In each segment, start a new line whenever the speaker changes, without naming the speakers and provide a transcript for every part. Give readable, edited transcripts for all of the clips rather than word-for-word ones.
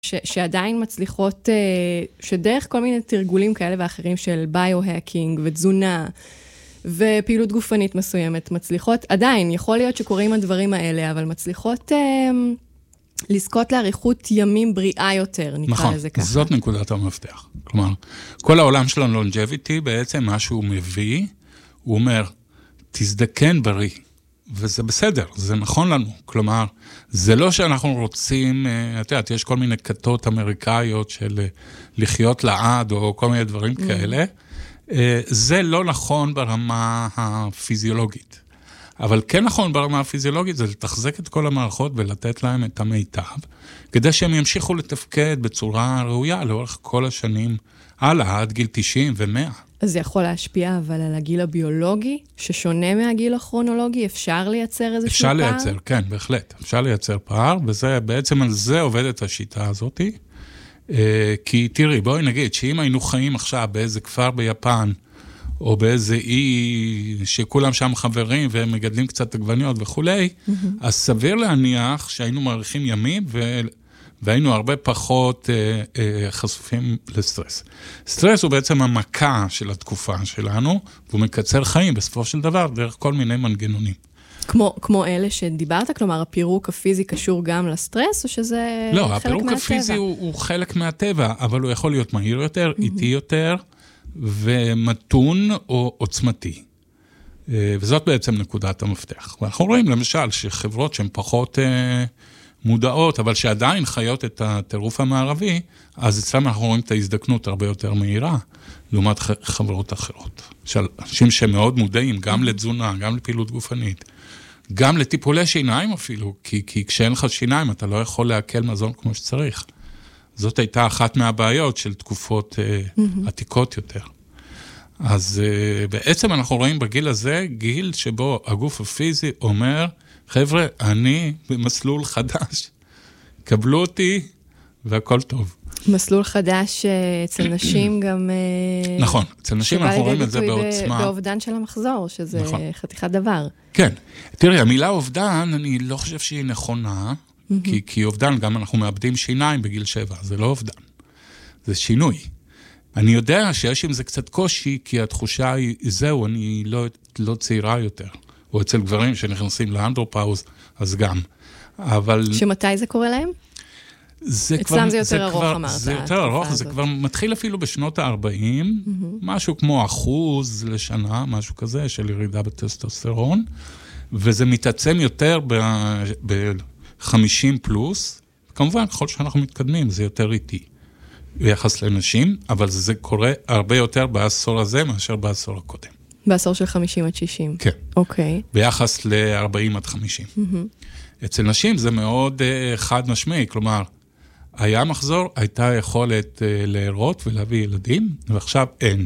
שעדיין מצליחות, שדרך כל מיני תרגולים כאלה ואחרים של ביו-הקינג ותזונה, ופעילות גופנית מסוימת, מצליחות, עדיין, יכול להיות שקוראים הדברים האלה, אבל מצליחות לזכות לאריכות ימים בריאה יותר, נקרא לזה ככה.
נכון, זאת נקודת המפתח. כלומר, כל העולם של הלונג'ביטי, בעצם מה שהוא מביא, הוא אומר, תזדקן בריא, וזה בסדר, זה נכון לנו. כלומר, זה לא שאנחנו רוצים, את יודעת, יש כל מיני כתות אמריקאיות של לחיות לעד, או כל מיני דברים כאלה, זה לא נכון ברמה הפיזיולוגית. אבל כן נכון ברמה הפיזיולוגית, זה לתחזק את כל המערכות ולתת להם את המיטב, כדי שהם ימשיכו לתפקד בצורה ראויה לאורך כל השנים, הלאה, עד גיל 90 ו-100.
אז זה יכול להשפיע, אבל על הגיל הביולוגי, ששונה מהגיל הכרונולוגי, אפשר לייצר איזשהו פער?
אפשר לייצר, כן, בהחלט. אפשר לייצר פער, וזה, בעצם על זה עובדת השיטה הזאת. כי תראי, בואי נגיד, שאם היינו חיים עכשיו באיזה כפר ביפן, או באיזה אי שכולם שם חברים, והם מגדלים קצת עגבניות וכולי, אז סביר להניח שהיינו מעריכים ימים, והיינו הרבה פחות חשופים לסטרס. סטרס הוא בעצם המכה של התקופה שלנו, והוא מקצר חיים בסופו של דבר, דרך כל מיני מנגנונים.
כמו אלה שדיברת, כלומר, הפירוק הפיזי קשור גם לסטרס, או שזה חלק מהטבע?
לא, הפירוק הפיזי הוא חלק מהטבע, אבל הוא יכול להיות מהיר יותר, איטי יותר, ומתון או עוצמתי. וזאת בעצם נקודת המפתח. ואנחנו רואים למשל שחברות שהן פחות מודעות, אבל שעדיין חיות את הטירוף המערבי, אז אצלם אנחנו רואים את ההזדקנות הרבה יותר מהירה, לעומת חברות אחרות. אנשים שמאוד מודעים, גם לתזונה, גם לפעילות גופנית, גם לטיפולי שיניים אפילו, כי כשאין לך שיניים אתה לא יכול להקל מזון כמו שצריך. זאת הייתה אחת מהבעיות של תקופות עתיקות יותר. אז בעצם אנחנו רואים בגיל הזה, גיל שבו הגוף הפיזי אומר, חבר'ה, אני במסלול חדש, קבלו אותי והכל טוב.
מסלול חדש אצל נשים גם...
נכון, אצל נשים אנחנו רואים את זה בעוצמה.
באובדן של המחזור, שזה חתיכת דבר.
כן, תראי, המילה אובדן, אני לא חושב שהיא נכונה, כי אובדן, גם אנחנו מאבדים שיניים בגיל 7, זה לא אובדן, זה שינוי. אני יודע שיש עם זה קצת קושי, כי התחושה היא, זהו, אני לא צעירה יותר. או אצל גברים שנכנסים לאנדרופאוז, אז גם. אבל...
שמתי זה קורה להם? אצלם זה יותר ארוך, אמרת.
זה יותר ארוך, זה כבר מתחיל אפילו בשנות ה-40, משהו כמו 1% לשנה, משהו כזה, של ירידה בטסטוסטרון, וזה מתעצם יותר ב-50 פלוס, כמובן, ככל שאנחנו מתקדמים, זה יותר איטי, ביחס לנשים, אבל זה קורה הרבה יותר בעשור הזה, מאשר בעשור הקודם.
בעשור של 50 עד 60.
כן.
אוקיי.
ביחס ל-40 עד 50. אצל נשים זה מאוד חד משמעי, כלומר, היה מחזור, הייתה יכולת להירות ולהביא ילדים, ועכשיו אין.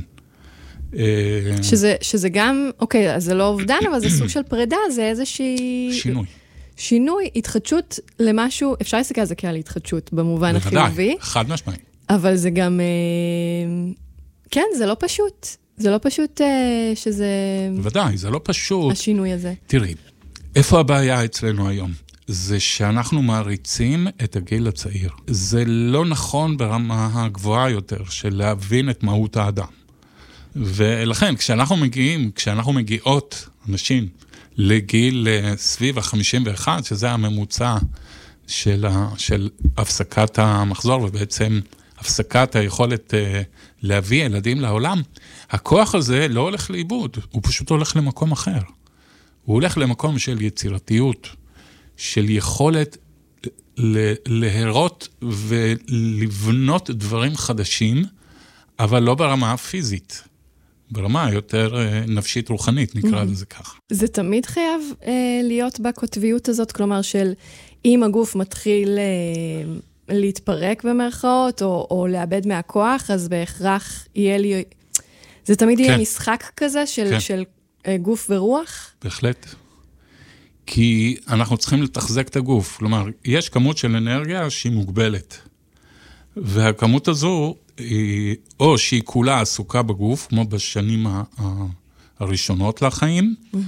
שזה גם, אוקיי, אז זה לא אובדן, אבל זה סוג של פרידה, זה איזושהי... שינוי, התחדשות למשהו, אפשר להסתכל על זה כעל התחדשות, במובן החיובי.
בוודאי, חד משמעי.
אבל זה גם, כן, זה לא פשוט. זה לא פשוט שזה...
בוודאי, זה לא פשוט.
השינוי הזה.
תראי, איפה הבעיה אצלנו היום? זה שאנחנו מעריצים את הגיל הצעיר. זה לא נכון ברמה הגבוהה יותר, של להבין את מהות האדם. ולכן, כשאנחנו מגיעות, אנשים, לגיל סביב ה-51, שזה הממוצע של הפסקת המחזור, ובעצם הפסקת היכולת להביא ילדים לעולם, הכוח הזה לא הולך לאיבוד, הוא פשוט הולך למקום אחר. הוא הולך למקום של יצירתיות, של יכולת להירות ולבנות דברים חדשים, אבל לא ברמה הפיזית, ברמה יותר נפשית רוחנית, נקרא לזה כך.
זה תמיד חייב להיות בקוטביות הזאת, כלומר של אם הגוף מתחיל להתפרק במרכאות, או לאבד מהכוח, אז בהכרח יהיה לי... זה תמיד יהיה משחק כזה של גוף ורוח?
בהחלט. כי אנחנו צריכים לתחזק את הגוף. כלומר, יש כמות של אנרגיה שהיא מוגבלת. והכמות הזו, או שהיא כולה עסוקה בגוף, כמו בשנים הראשונות לחיים,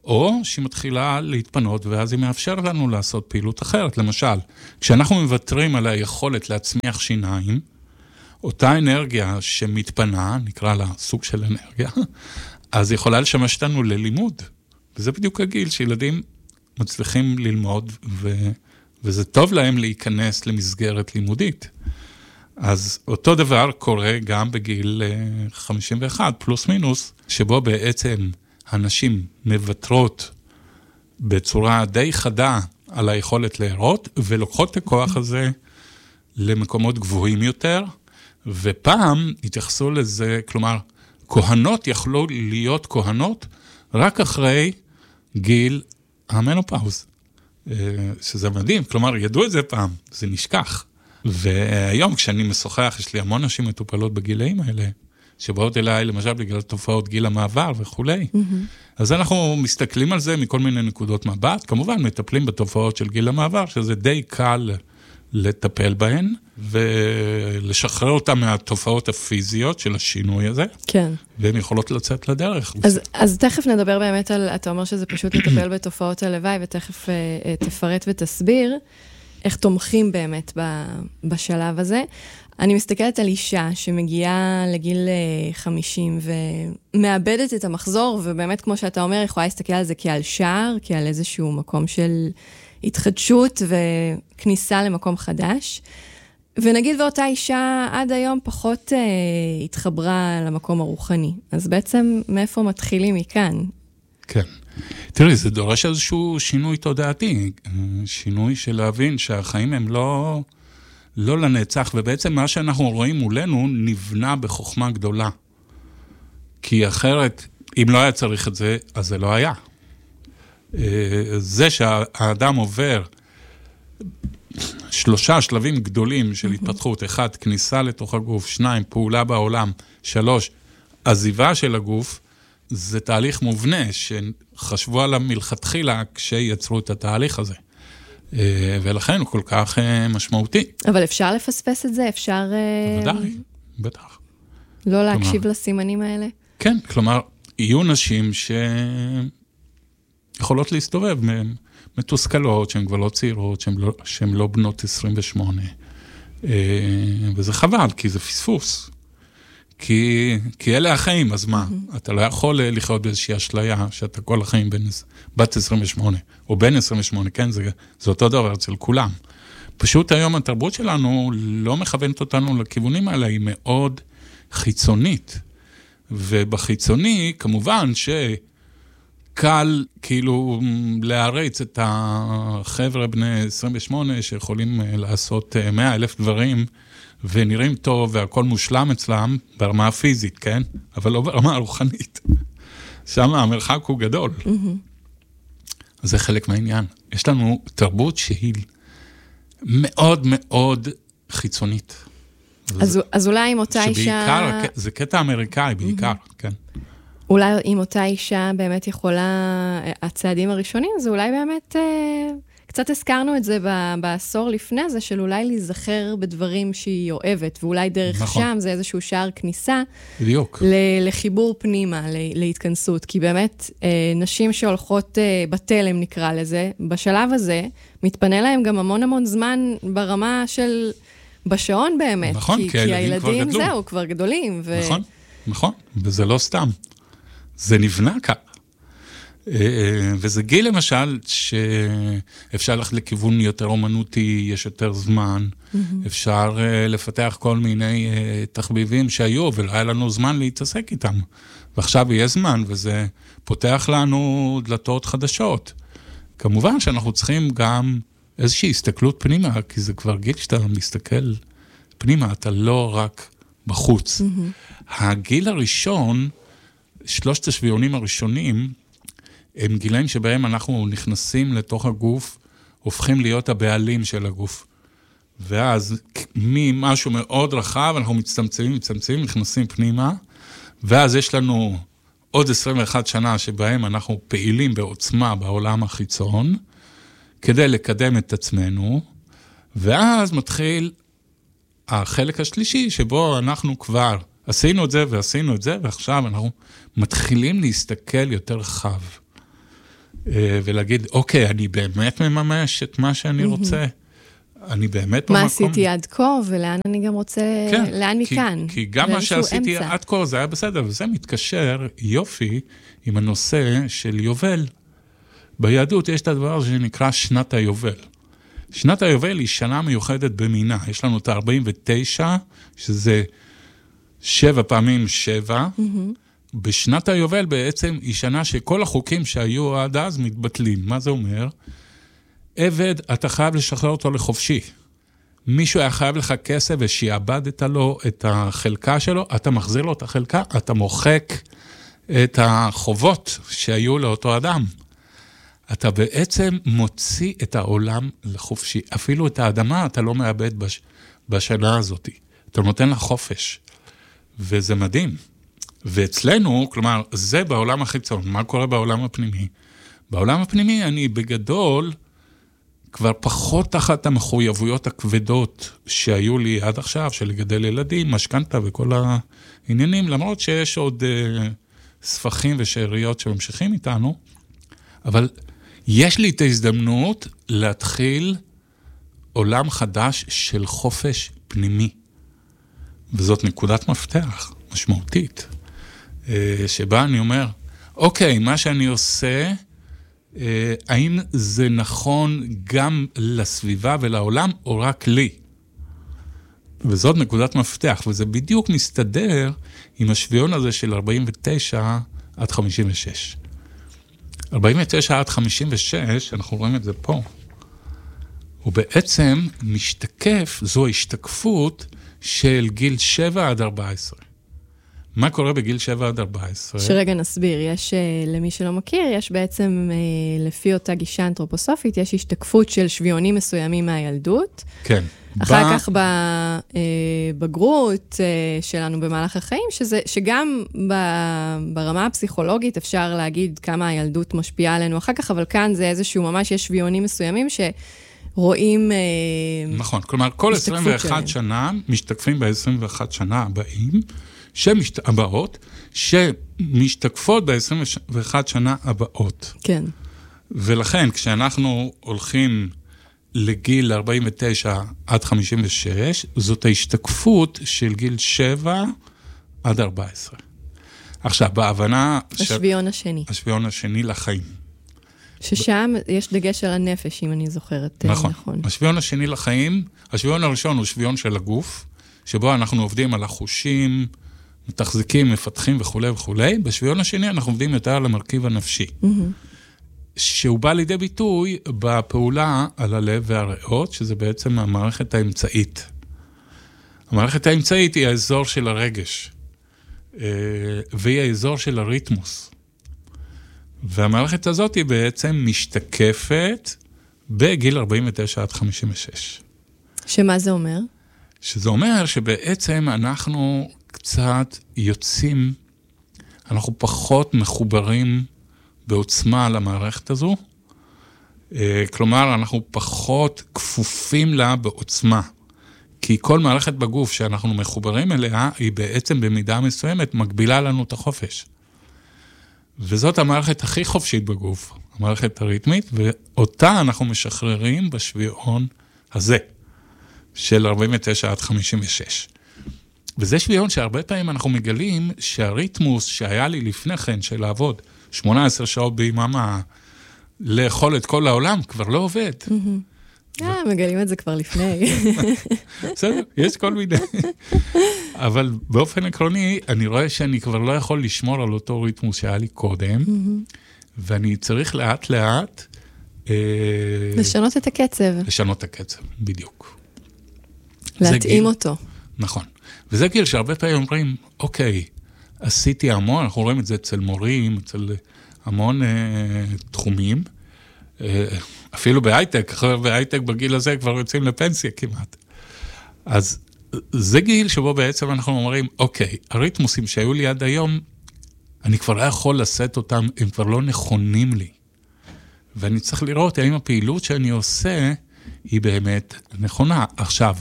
או שהיא מתחילה להתפנות, ואז היא מאפשרת לנו לעשות פעילות אחרת. למשל, כשאנחנו מוותרים על היכולת להצמיח שיניים, אותה אנרגיה שמתפנה, נקרא לה סוג של אנרגיה, אז היא יכולה לשמש אותנו ללימוד. וזה בדיוק הגיל שילדים מצליחים ללמוד, וזה טוב להם להיכנס למסגרת לימודית. אז אותו דבר קורה גם בגיל 51, פלוס מינוס, שבו בעצם הנשים מוותרות בצורה די חדה על היכולת להיראות, ולוקחות את הכוח הזה למקומות גבוהים יותר, ופעם התייחסו לזה, כלומר, כהנות יכלו להיות כהנות רק אחרי גיל המנופאוז, שזה מדהים, כלומר, ידעו את זה פעם, זה נשכח. והיום כשאני משוחח, יש לי המון נשים מטופלות בגילאים האלה, שבאות אליי, למשל, בגלל תופעות גיל המעבר וכולי. אז אנחנו מסתכלים על זה מכל מיני נקודות מבט, כמובן מטפלים בתופעות של גיל המעבר, שזה די קל לטפל בהן, ולשחרר אותם מהתופעות הפיזיות של השינוי הזה.
כן.
והן יכולות לצאת לדרך.
אז תכף נדבר באמת על, אתה אומר שזה פשוט לטפל בתופעות הלוואי, ותכף תפרט ותסביר איך תומכים באמת בשלב הזה. אני מסתכלת על אישה שמגיעה לגיל 50 ומאבדת את המחזור, ובאמת כמו שאתה אומר, יכולה להסתכל על זה כעל שער, כעל איזשהו מקום של התחדשות וכניסה למקום חדש. ונגיד ואותה אישה עד היום פחות התחברה למקום הרוחני. אז בעצם מאיפה מתחילים מכאן?
כן. תראי, זה דורש איזשהו שינוי תודעתי, שינוי של להבין שהחיים הם לא לנצח, ובעצם מה שאנחנו רואים מולנו נבנה בחוכמה גדולה. כי אחרת, אם לא היה צריך את זה, אז זה לא היה. זה שהאדם עובר 3 שלבים גדולים של התפתחות, 1, כניסה לתוך הגוף, 2, פעולה בעולם, 3, עזיבה של הגוף, זה תהליך מובנה שחשבו עליו מלכתחילה כשיצרו את התהליך הזה. ולכן הוא כל כך משמעותי.
אבל אפשר לפספס את זה? אפשר...
בוודאי, בטח.
לא להקשיב לסימנים האלה?
כן, כלומר, יהיו נשים שיכולות להסתובב מתוסכלות, שהן כבר לא צעירות, שהן לא בנות 28. וזה חבל, כי זה פספוס. כי אלה החיים, אז מה? אתה לא יכול לחיות באיזושהי אשליה, שאתה כל החיים בת 28, או בן 28, כן? זה אותו דבר אצל כולם. פשוט היום התרבות שלנו לא מכוונת אותנו לכיוונים האלה, היא מאוד חיצונית. ובחיצוני, כמובן שקל כאילו להריץ את החבר'ה בני 28, שיכולים לעשות 100,000 דברים, ונראים טוב, והכל מושלם אצלם, ברמה הפיזית, כן? אבל לא ברמה הרוחנית. שם המרחק הוא גדול. אז זה חלק מהעניין. יש לנו תרבות שהיא מאוד מאוד חיצונית.
אז אולי עם אותה אישה...
שבעיקר, זה קטע אמריקאי בעיקר, כן.
אולי עם אותה אישה באמת יכולה, הצעדים הראשונים, זה אולי באמת... קצת הזכרנו את זה בעשור לפני זה, של אולי להיזכר בדברים שהיא אוהבת, ואולי דרך שם זה איזשהו שער כניסה.
בדיוק.
לחיבור פנימה, להתכנסות. כי באמת, נשים שהולכות בתלם נקרא לזה, בשלב הזה, מתפנה להם גם המון זמן ברמה של בשעון באמת.
נכון, כי הילדים כבר גדלו.
זהו, כבר גדולים.
נכון, וזה לא סתם. זה נבנה כך. וזה גיל למשל שאפשר ללכת לכיוון יותר אומנותי, יש יותר זמן, אפשר לפתח כל מיני תחביבים שהיו, ולא היה לנו זמן להתעסק איתם. ועכשיו יהיה זמן, וזה פותח לנו דלתות חדשות. כמובן שאנחנו צריכים גם איזושהי הסתכלות פנימה, כי זה כבר גיל שאתה מסתכל פנימה, אתה לא רק בחוץ. הגיל הראשון, 3 השביונים הראשונים, הם גילאים שבהם אנחנו נכנסים לתוך הגוף, הופכים להיות הבעלים של הגוף. ואז ממשהו מאוד רחב, אנחנו מצטמצמים, נכנסים פנימה, ואז יש לנו עוד 21 שנה שבהם אנחנו פעילים בעוצמה בעולם החיצון, כדי לקדם את עצמנו, ואז מתחיל החלק השלישי, שבו אנחנו כבר עשינו את זה ועשינו את זה, ועכשיו אנחנו מתחילים להסתכל יותר רחב. ולהגיד, אוקיי, אני באמת מממש את מה שאני רוצה. אני באמת במקום.
מה עשיתי עד כה, ולאן אני גם רוצה, לאן מכאן.
כי גם מה שעשיתי עד כה, זה היה בסדר, וזה מתקשר יופי עם הנושא של יובל. ביהדות יש את הדבר שנקרא שנת היובל. שנת היובל היא שנה מיוחדת במינה. יש לנו את ה-49, שזה 7 פעמים 7. בשנת היובל בעצם היא שנה שכל החוקים שהיו עד אז מתבטלים. מה זה אומר? עבד, אתה חייב לשחרר אותו לחופשי. מישהו היה חייב לך כסף ושיעבדת לו את החלקה שלו, אתה מחזיר לו את החלקה, אתה מוחק את החובות שהיו לאותו אדם. אתה בעצם מוציא את העולם לחופשי. אפילו את האדמה אתה לא מאבד בשנה הזאת. אתה נותן לה חופש. וזה מדהים. ואצלנו, כלומר, זה בעולם החיצון. מה קורה בעולם הפנימי? בעולם הפנימי אני בגדול כבר פחות תחת המחויבויות הכבדות שהיו לי עד עכשיו, של לגדל ילדים, משכנתה וכל העניינים, למרות שיש עוד ספחים ושאריות שממשיכים איתנו, אבל יש לי את ההזדמנות להתחיל עולם חדש של חופש פנימי. וזאת נקודת מפתח משמעותית, שבה אני אומר, אוקיי, מה שאני עושה, האם זה נכון גם לסביבה ולעולם, או רק לי? וזאת נקודת מפתח, וזה בדיוק מסתדר עם השוויון הזה של 49 עד 56. 49 עד 56, אנחנו רואים את זה פה, הוא בעצם משתקף, זו השתקפות של גיל 7 עד 14. מה קורה בגיל 7 עד 14?
שרגע נסביר, יש, למי שלא מכיר, יש בעצם, לפי אותה גישה אנתרופוסופית, יש השתקפות של שוויונים מסוימים מהילדות.
כן.
אחר כך בבגרות שלנו במהלך החיים, שגם ברמה הפסיכולוגית אפשר להגיד כמה הילדות משפיעה עלינו אחר כך, אבל כאן זה איזשהו ממש, יש שוויונים מסוימים שרואים
נכון, כלומר כל 21 שנה, משתקפים ב-21 שנה הבאים, הבאות, שמשתקפות ב-21 שנה הבאות.
כן.
ולכן, כשאנחנו הולכים לגיל 49 עד 56, זאת ההשתקפות של גיל 7 עד 14. עכשיו, בהבנה...
השוויון השני.
השוויון השני לחיים.
ששם יש דגש על הנפש, אם אני זוכרת נכון.
השוויון השני לחיים, השוויון הראשון הוא שוויון של הגוף, שבו אנחנו עובדים על החושים, מתחזיקים, מפתחים וכו' וכו'. בשוויון השני אנחנו עובדים יותר על המרכיב הנפשי. שהוא בא לידי ביטוי בפעולה על הלב והריאות, שזה בעצם המערכת האמצעית. המערכת האמצעית היא האזור של הרגש, והיא האזור של הריתמוס. והמערכת הזאת היא בעצם משתקפת בגיל 49 עד 56.
שמה זה אומר?
שזה אומר שבעצם אנחנו קצת יוצאים, אנחנו פחות מחוברים בעוצמה למערכת הזו, כלומר אנחנו פחות כפופים לה בעוצמה, כי כל מערכת בגוף שאנחנו מחוברים אליה, היא בעצם במידה מסוימת מגבילה לנו את החופש. וזאת המערכת הכי חופשית בגוף, המערכת הריתמית, ואותה אנחנו משחררים בשוויון הזה, של 49 עד 56. וזה שוויון שהרבה פעמים אנחנו מגלים שהריתמוס שהיה לי לפני כן של לעבוד 18 שעות ביממה, לאכול את כל העולם, כבר לא עובד.
מגלים את זה כבר לפני.
בסדר, יש כל מיני. אבל באופן עקרוני, אני רואה שאני כבר לא יכול לשמור על אותו ריתמוס שהיה לי קודם, ואני צריך לאט לאט...
לשנות את הקצב.
לשנות את הקצב, בדיוק.
להתאים אותו.
נכון. וזה גיל שהרבה פעמים אומרים, אוקיי, עשיתי המון, אנחנו רואים את זה אצל מורים, אצל המון תחומים, אפילו בהייטק, בהייטק בגיל הזה כבר יוצאים לפנסיה כמעט. אז זה גיל שבו בעצם אנחנו אומרים, אוקיי, הריתמוסים שהיו לי עד היום, אני כבר לא יכול לשאת אותם, הם כבר לא נכונים לי. ואני צריך לראות האם הפעילות שאני עושה היא באמת נכונה. עכשיו,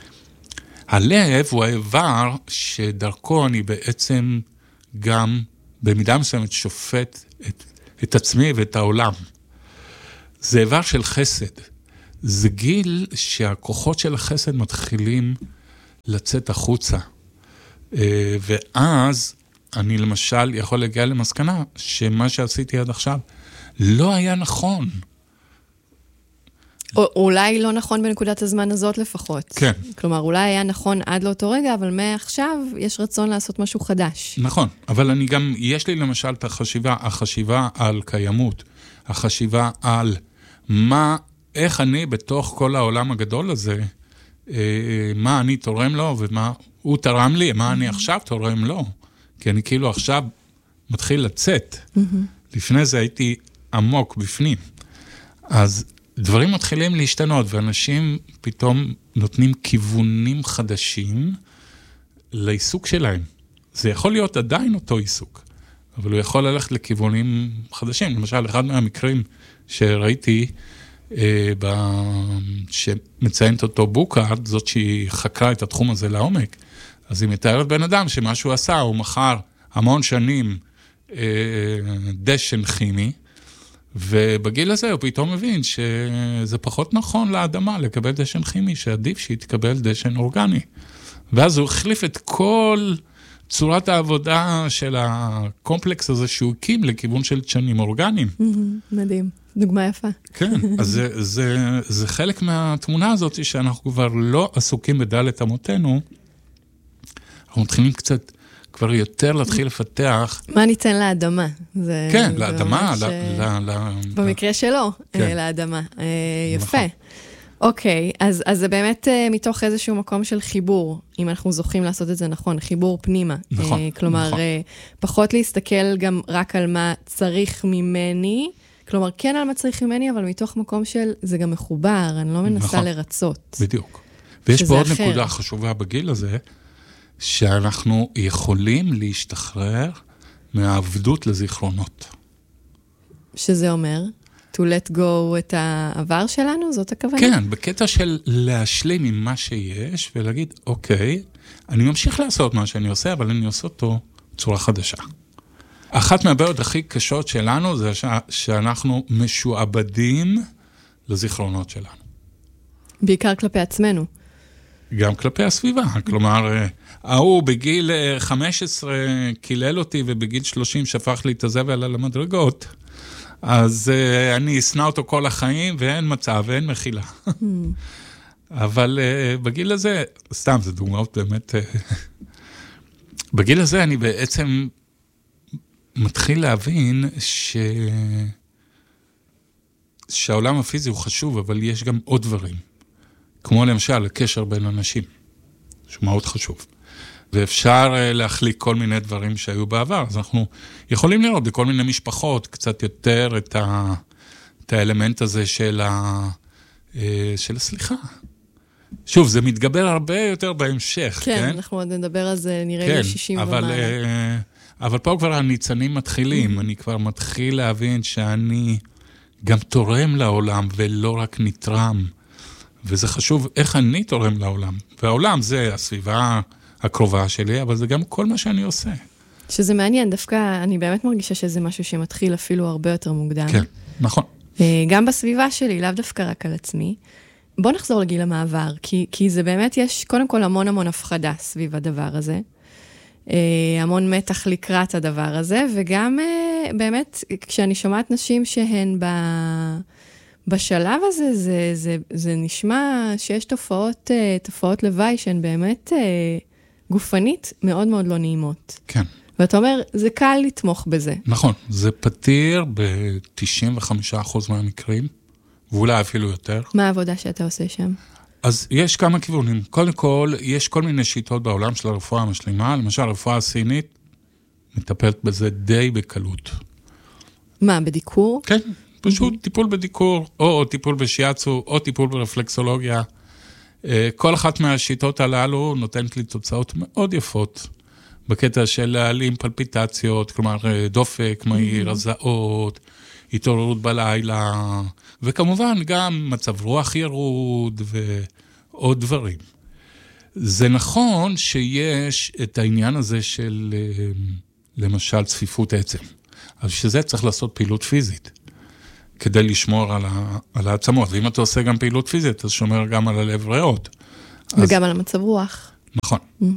הלב הוא האיבר שדרכו אני בעצם גם במידה מסוימת שופט את עצמי ואת העולם. זה איבר של חסד. זה גיל שהכוחות של החסד מתחילים לצאת החוצה. ואז אני למשל יכול להגיע למסקנה שמה שעשיתי עד עכשיו לא היה נכון.
אולי לא נכון בנקודת הזמן הזאת לפחות.
כן.
כלומר, אולי היה נכון עד לאותו רגע, אבל מעכשיו יש רצון לעשות משהו חדש.
נכון, אבל אני גם, יש לי למשל את החשיבה על קיימות, החשיבה על איך אני בתוך כל העולם הגדול הזה, מה אני תורם לו ומה הוא תרם לי, מה אני עכשיו תורם לו. כי אני כאילו עכשיו מתחיל לצאת. לפני זה הייתי עמוק בפנים. אז דברים מתחילים להשתנות, ואנשים פתאום נותנים כיוונים חדשים לעיסוק שלהם. זה יכול להיות עדיין אותו עיסוק, אבל הוא יכול ללכת לכיוונים חדשים. למשל, אחד מהמקרים שראיתי, שמציינת אותו בוקארד, זאת שהיא חקרה את התחום הזה לעומק, אז היא מתארת בן אדם שמה שהוא עשה, הוא מכר המון שנים דשן כימי, ובגיל הזה הוא פתאום מבין שזה פחות נכון לאדמה לקבל דשן כימי, שעדיף שהיא תקבל דשן אורגני. ואז הוא החליף את כל צורת העבודה של הקומפלקס הזה שהוא הקים לכיוון של דשנים אורגניים.
מדהים, דוגמה יפה.
כן, אז זה חלק מהתמונה הזאת שאנחנו כבר לא עסוקים בדלת אמותינו, אנחנו מתחילים קצת כבר יותר להתחיל לפתח.
מה ניתן לאדמה?
כן, לאדמה.
במקרה שלו, לאדמה. יפה. אוקיי, אז זה באמת מתוך איזשהו מקום של חיבור, אם אנחנו זוכים לעשות את זה נכון, חיבור פנימה.
נכון.
כלומר, פחות להסתכל גם רק על מה צריך ממני, כלומר, כן על מה צריך ממני, אבל מתוך מקום של זה גם מחובר, אני לא מנסה לרצות.
בדיוק. ויש פה עוד נקודה חשובה בגיל הזה, שאנחנו יכולים להשתחרר מהעבדות לזיכרונות. שזה
אומר? To let go את העבר שלנו? זאת הכוונה?
כן, בקטע של להשלים עם מה שיש, ולהגיד, אוקיי, אני ממשיך לעשות מה שאני עושה, אבל אני עושה אותו בצורה חדשה. אחת מהבעיות הכי קשות שלנו, זה שאנחנו משועבדים לזיכרונות שלנו.
בעיקר כלפי עצמנו.
גם כלפי הסביבה, כלומר, הוא בגיל 15 קילל אותי, ובגיל 30 שפך לי את הזבל על המדרגות, אז אני אסנע אותו כל החיים, ואין מצב, ואין מחילה. אבל בגיל הזה, סתם, זה דוגמאות באמת, בגיל הזה אני בעצם מתחיל להבין שהעולם הפיזי הוא חשוב, אבל יש גם עוד דברים. כמו למשל, הקשר בין אנשים, שהוא מאוד חשוב. ואפשר להחליק כל מיני דברים שהיו בעבר. אז אנחנו יכולים לראות בכל מיני משפחות קצת יותר את האלמנט הזה של הסליחה. שוב, זה מתגבר הרבה יותר בהמשך, כן?
כן, אנחנו עוד נדבר על זה, נראה לי 60 ומעלה.
אבל פה כבר הניצנים מתחילים. אני כבר מתחיל להבין שאני גם תורם לעולם ולא רק נתרם. וזה חשוב איך אני תורם לעולם. והעולם זה הסביבה הקרובה שלי, אבל זה גם כל מה שאני עושה.
שזה מעניין, דווקא אני באמת מרגישה שזה משהו שמתחיל אפילו הרבה יותר מוקדם.
כן, נכון.
גם בסביבה שלי, לאו דווקא רק על עצמי. בוא נחזור לגיל המעבר, כי זה באמת יש קודם כל המון הפחדה סביב הדבר הזה. המון מתח לקראת הדבר הזה, וגם באמת כשאני שומעת נשים שהן בשלב הזה, זה נשמע שיש תופעות לוואי שהן באמת גופנית מאוד מאוד לא נעימות.
כן.
ואתה אומר, זה קל לתמוך בזה.
נכון, זה פתיר ב-95% מהמקרים, ואולי אפילו יותר.
מה העבודה שאתה עושה שם?
אז יש כמה כיוונים. קודם כל, יש כל מיני שיטות בעולם של הרפואה המשלימה, למשל, הרפואה הסינית מטפלת בזה די בקלות.
מה, בדיקור?
כן, פשוט טיפול בדיקור, או טיפול בשיאצו, או טיפול ברפלקסולוגיה. כל אחת מהשיטות הללו נותנת לי תוצאות מאוד יפות, בקטע של להעלים פלפיטציות, כלומר דופק, מהיר, הזעות, התעוררות בלילה, וכמובן גם מצב רוח ירוד ועוד דברים. זה נכון שיש את העניין הזה של, למשל, צפיפות עצם. אז שזה צריך לעשות פעילות פיזית. כדי לשמור על העצמות. ואם אתה עושה גם פעילות פיזית, אז שומר גם על הלב ריאות.
וגם על המצב רוח.
נכון.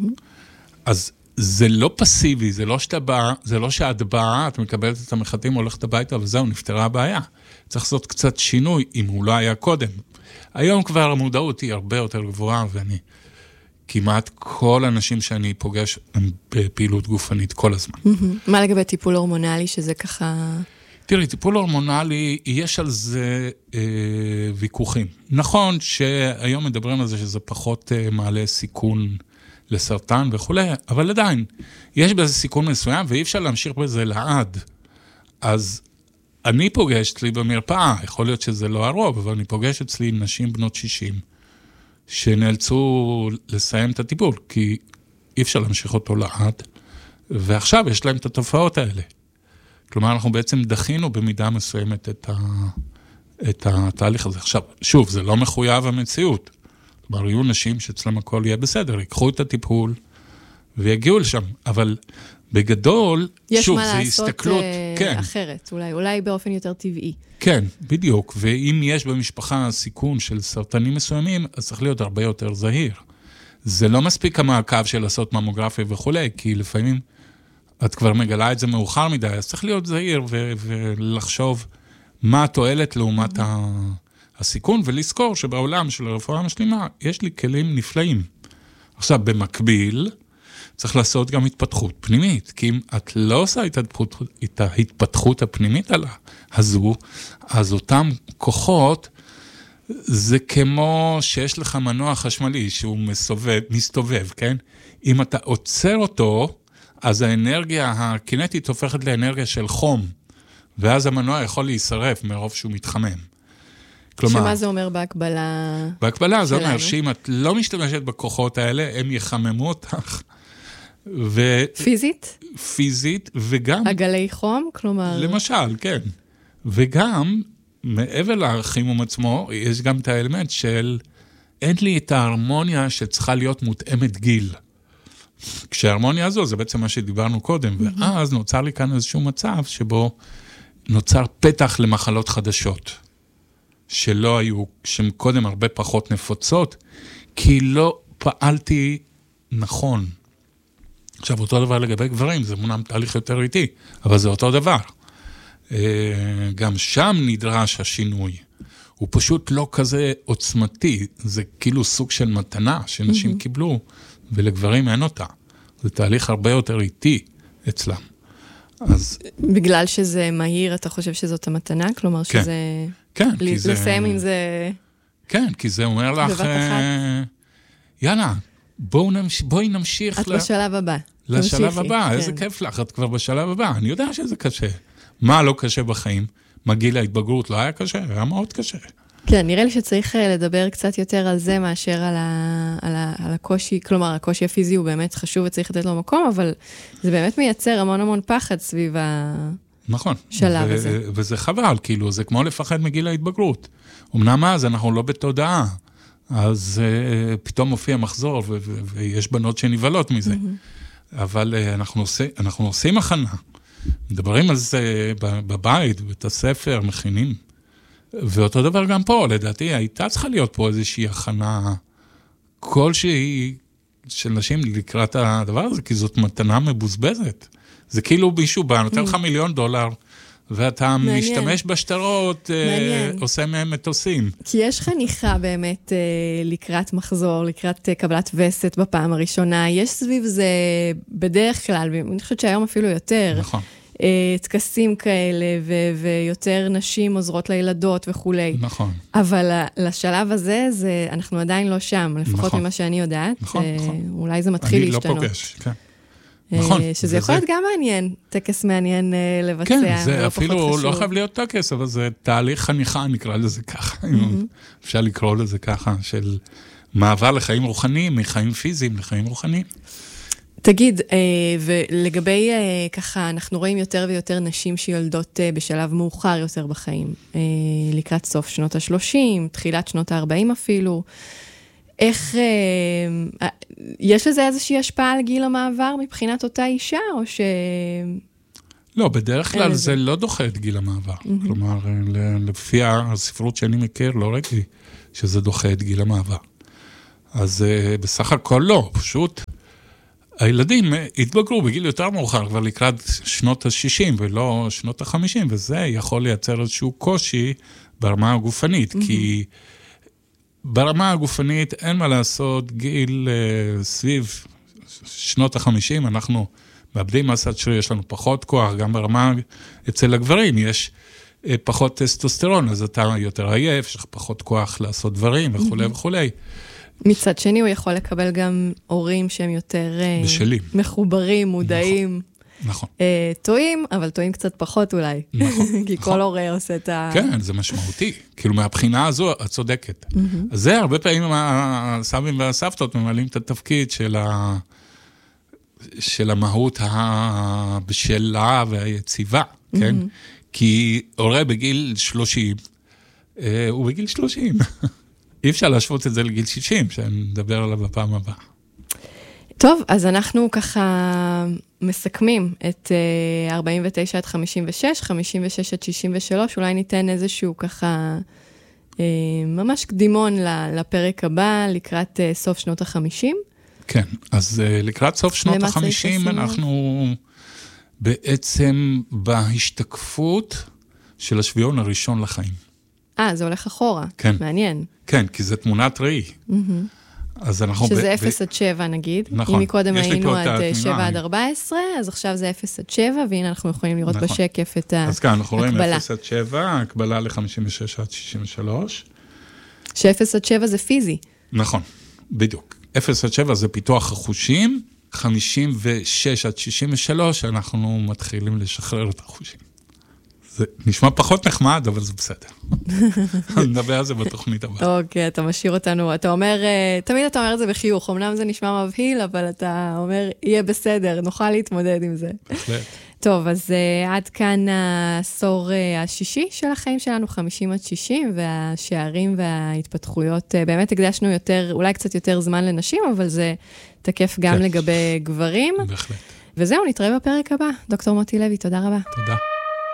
אז זה לא פסיבי, זה לא שאת באה, את מקבלת את המחטים, הולכת הביתה, וזהו, נפתרה הבעיה. צריך לעשות קצת שינוי, אם הוא לא היה קודם. היום כבר המודעות היא הרבה יותר גבוהה, ואני כמעט כל האנשים שאני פוגש הם בפעילות גופנית כל הזמן.
מה לגבי טיפול הורמונלי, שזה ככה...
תראי, טיפול הורמונלי, יש על זה ויכוחים. נכון שהיום מדברים על זה שזה פחות מעלה סיכון לסרטן וכו', אבל עדיין, יש בזה סיכון מסוים, ואי אפשר להמשיך בזה לעד. אז אני פוגש אצלי במרפאה, יכול להיות שזה לא הרוב, אבל אני פוגש אצלי נשים בנות 60, שנאלצו לסיים את הטיפול, כי אי אפשר להמשיך אותו לעד, ועכשיו יש להם את התופעות האלה. כלומר, אנחנו בעצם דחינו במידה מסוימת את התהליך הזה. עכשיו, שוב, זה לא מחויב המציאות. כלומר, יהיו נשים שאצלם הכל יהיה בסדר, ייקחו את הטיפול ויגיעו לשם, אבל בגדול, שוב, זה הסתכלות...
יש מה לעשות אחרת, אולי באופן יותר טבעי.
כן, בדיוק, ואם יש במשפחה סיכון של סרטנים מסוימים, אז צריך להיות הרבה יותר זהיר. זה לא מספיק המעקב של לעשות ממוגרפיה וכו', כי לפעמים את כבר מגלה את זה מאוחר מדי, אז צריך להיות זהיר ולחשוב מה התועלת לעומת הסיכון, ולזכור שבעולם של הרפואה המשלימה יש לי כלים נפלאים. עכשיו, במקביל, צריך לעשות גם התפתחות פנימית, כי אם את לא עושה את ההתפתחות הפנימית הזו, אז אותם כוחות, זה כמו שיש לך מנוע חשמלי שהוא מסתובב, כן? אם אתה עוצר אותו, אז האנרגיה הקינטית הופכת לאנרגיה של חום, ואז המנוע יכול להישרף מרוב שהוא מתחמם. כלומר,
שמה זה אומר בהקבלה?
בהקבלה זה אומר שאם את לא משתמשת בכוחות האלה, הם יחממו אותך.
פיזית?
פיזית, וגם...
עגלי חום, כלומר...
למשל, כן. וגם, מעבר לערכים עצמו, יש גם את האלמנט של, אין לי את ההרמוניה שצריכה להיות מותאמת גיל. כשההרמוניה הזו, זה בעצם מה שדיברנו קודם, ואז נוצר לי כאן איזשהו מצב שבו נוצר פתח למחלות חדשות, שלא היו, שהן קודם הרבה פחות נפוצות, כי לא פעלתי נכון. עכשיו, אותו דבר לגבי גברים, זה מונם תהליך יותר איטי, אבל זה אותו דבר. גם שם נדרש השינוי. הוא פשוט לא כזה עוצמתי, זה כאילו סוג של מתנה שנשים קיבלו, ולגברים אין אותה. זה תהליך הרבה יותר איטי אצלם. אז...
בגלל שזה מהיר, אתה חושב שזאת המתנה? כלומר
כן.
שזה...
כן, כי זה...
לסיים עם זה...
כן, כי זה אומר לך... יאללה, בואי נמשיך...
את בשלב הבא.
לשלב הבא,
כן.
איזה כיף לך, את כבר בשלב הבא. אני יודע שזה קשה. מה לא קשה בחיים? מגיל ההתבגרות לא היה קשה, היה מאוד קשה.
כן, נראה לי שצריך לדבר קצת יותר על זה מאשר על הקושי, כלומר, הקושי הפיזי הוא באמת חשוב וצריך לתת לו מקום, אבל זה באמת מייצר המון פחד סביב
נכון.
השלב הזה.
וזה חבל, כאילו, זה כמו לפחד מגיל ההתבגרות. אמנם אז אנחנו לא בתודעה, אז פתאום מופיע מחזור, ויש בנות שנבלות מזה. אבל אנחנו עושים הכנה. מדברים על זה בבית, בבית הספר, מכינים. ואותו דבר גם פה, לדעתי, הייתה צריכה להיות פה איזושהי הכנה כלשהי של נשים לקראת הדבר הזה, כי זאת מתנה מבוזבזת. זה כאילו מישהו בא, נותן לך $1,000,000, ואתה משתמש בשטרות, עושה מהם מטוסים.
כי יש חניכה באמת לקראת מחזור, לקראת קבלת וסת בפעם הראשונה, יש סביב זה בדרך כלל, ואני חושבת שהיום אפילו יותר.
נכון.
תקסים כאלה, ויותר נשים עוזרות לילדות וכולי.
נכון.
אבל לשלב הזה, אנחנו עדיין לא שם, לפחות ממה שאני יודעת.
נכון.
אולי זה מתחיל להשתנות.
אני לא פוגש, כן. נכון.
שזה יכול להיות גם מעניין, טקס מעניין לבצע.
כן, זה אפילו לא חייב להיות טקס, אבל זה תהליך חניכה, נקרא לזה ככה. אפשר לקרוא לזה ככה, של מעבר לחיים רוחניים, מחיים פיזיים לחיים רוחניים.
תגיד, ולגבי ככה, אנחנו רואים יותר ויותר נשים שיולדות בשלב מאוחר יותר בחיים, לקראת סוף שנות ה-30, תחילת שנות ה-40 אפילו. איך, יש לזה איזושהי השפעה על גיל המעבר מבחינת אותה אישה, או ש...
לא, בדרך כלל זה לא דוחה את גיל המעבר. כלומר, לפי הספרות שאני מכיר, לא ראיתי שזה דוחה את גיל המעבר. אז בסך הכל לא, פשוט הילדים התבגרו בגיל יותר מאוחר, כבר לקראת שנות ה-60 ולא שנות ה-50, וזה יכול לייצר איזשהו קושי ברמה הגופנית, כי ברמה הגופנית אין מה לעשות, גיל סביב שנות ה-50, אנחנו מאבדים מסת שריר, יש לנו פחות כוח, גם ברמה אצל הגברים יש פחות טסטוסטרון, אז אתה יותר עייף, יש לך פחות כוח לעשות דברים וכו' וכו'.
מצד שני, הוא יכול לקבל גם הורים שהם יותר מחוברים, מודעים.
נכון.
טועים, אבל טועים קצת פחות אולי.
נכון.
כי כל הורה עושה את ה...
כן, זה משמעותי. כאילו, מהבחינה הזו, את צודקת. אז זה, הרבה פעמים הסבים והסבתות ממלאים את התפקיד של המהות הבשלה והיציבה, כן? כי הורה בגיל 30, הוא בגיל 30. אי אפשר להשוות את זה לגיל 60, שנדבר עליו בפעם הבאה.
טוב, אז אנחנו ככה מסכמים את 49 עד 56, 56 עד 63, אולי ניתן איזשהו ככה ממש קדימון לפרק הבא, לקראת סוף שנות ה-50. כן,
אז לקראת סוף שנות ה-50 אנחנו בעצם בהשתקפות של השביעון הראשון לחיים.
זה הולך אחורה, כן. מעניין.
כן, כי זה תמונת ראי. אז אנחנו
שזה 0 עד 7 נגיד.
נכון.
אם מקודם היינו עד 7 עד 14, אז עכשיו זה 0 עד 7, והנה אנחנו יכולים לראות בשקף את ההקבלה.
אז כאן אנחנו רואים 0 עד 7, הקבלה ל-56 עד 63.
ש-0 עד 7 זה פיזי.
נכון, בדיוק. 0 עד 7 זה פיתוח החושים, 56 עד 63 אנחנו מתחילים לשחרר את החושים. זה נשמע פחות נחמד, אבל זה בסדר. נדבר על זה בתוכנית הבאה.
אוקיי, אתה משאיר אותנו, אתה אומר, תמיד אתה אומר את זה בחיוך, אמנם זה נשמע מבהיל, אבל אתה אומר, יהיה בסדר, נוכל להתמודד עם זה.
בהחלט.
טוב, אז עד כאן העשור השישי של החיים שלנו, 50 עד 60, והשערים וההתפתחויות, באמת הקדשנו יותר, אולי קצת יותר זמן לנשים, אבל זה תקף גם לגבי גברים.
בהחלט.
וזהו, נתראה בפרק הבא. דוקטור מוטי לוי, תודה רבה.
תודה.